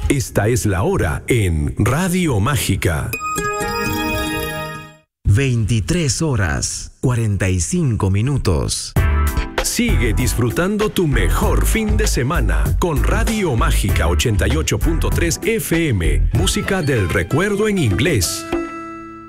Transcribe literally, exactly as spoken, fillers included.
Esta es la hora en Radio Mágica. veintitrés horas, cuarenta y cinco minutos. Sigue disfrutando tu mejor fin de semana con Radio Mágica ochenta y ocho punto tres F M. Música del recuerdo en inglés.